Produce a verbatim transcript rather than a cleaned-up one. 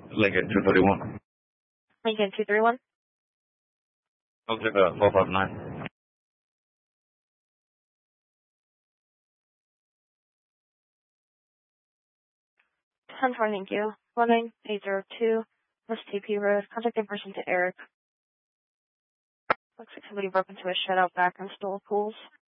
Lincoln two thirty-one. Lincoln two three one. I'll take a four five nine. ten four, thank you. one nine eight zero two, West T P Road. Contact information to Eric. Looks like somebody broke into a shed out back and stole pools.